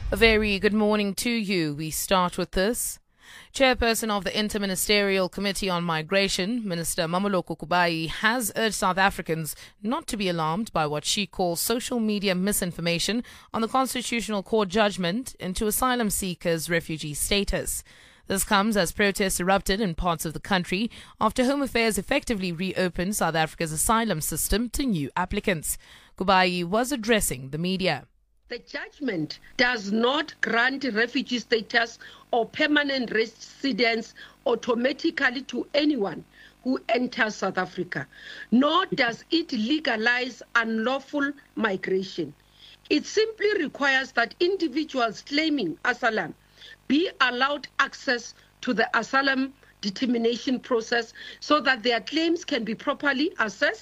A very good morning to you. We start with this. Chairperson of the Interministerial Committee on Migration, Minister Mamoloko Kubayi, has urged South Africans not to be alarmed by what she calls social media misinformation on the Constitutional Court judgment into asylum seekers' refugee status. This comes as protests erupted in parts of the country after Home Affairs effectively reopened South Africa's asylum system to new applicants. Kubayi was addressing the media. The judgment does not grant refugee status or permanent residence automatically to anyone who enters South Africa, nor does it legalize unlawful migration. It simply requires that individuals claiming asylum be allowed access to the asylum determination process so that their claims can be properly assessed.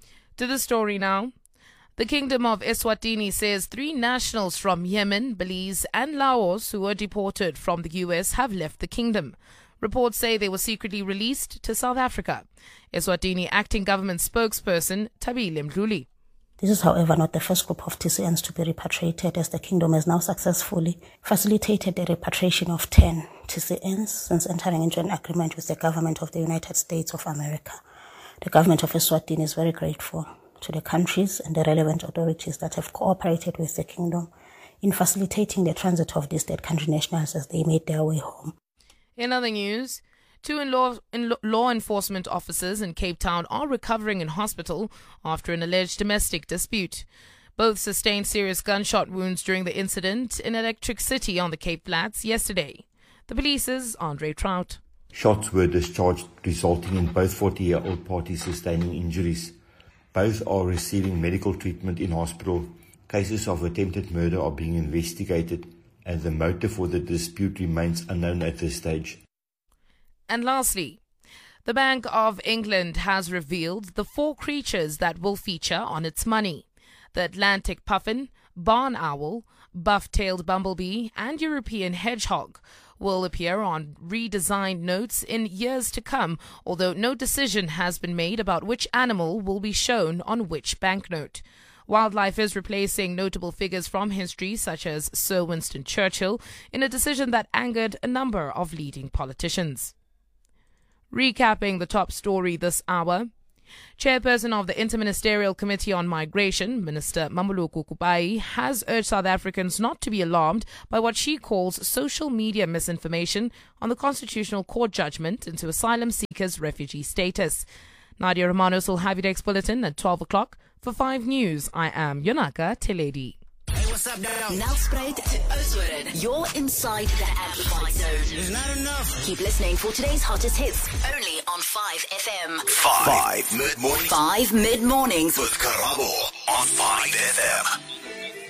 To the story now. The Kingdom of Eswatini says 3 nationals from Yemen, Belize and Laos who were deported from the US have left the kingdom. Reports say they were secretly released to South Africa. Eswatini acting government spokesperson Thabile Mdluli. This is, however, not the first group of TCNs to be repatriated, as the kingdom has now successfully facilitated the repatriation of 10 TCNs since entering into an agreement with the government of the United States of America. The government of Eswatini is very grateful to the countries and the relevant authorities that have cooperated with the kingdom in facilitating the transit of these third country nationals as they made their way home. In other news, 2 law enforcement officers in Cape Town are recovering in hospital after an alleged domestic dispute. Both sustained serious gunshot wounds during the incident in Electric City on the Cape Flats yesterday. The police's Andre Trout. Shots were discharged, resulting in both 40-year-old parties sustaining injuries. Both are receiving medical treatment in hospital. Cases of attempted murder are being investigated, and the motive for the dispute remains unknown at this stage. And lastly, the Bank of England has revealed the 4 creatures that will feature on its money. The Atlantic puffin, barn owl, buff-tailed bumblebee and European hedgehog will appear on redesigned notes in years to come, although no decision has been made about which animal will be shown on which banknote. Wildlife is replacing notable figures from history such as Sir Winston Churchill in a decision that angered a number of leading politicians. Recapping the top story this hour. Chairperson of the Interministerial Committee on Migration, Minister Mamoloko Kubayi, has urged South Africans not to be alarmed by what she calls social media misinformation on the Constitutional Court judgment into asylum seekers' refugee status. Nadia Romanos will have your next bulletin at 12 o'clock. For 5 News, I am Yonaka Teledi. What's up, Nelspruit to Oudtshoorn. You're inside the Amplified Zone. It's not enough. Keep listening for today's hottest hits. Only on 5 FM. 5 mid-mornings. 5 mid-mornings. With Karabo on 5 FM.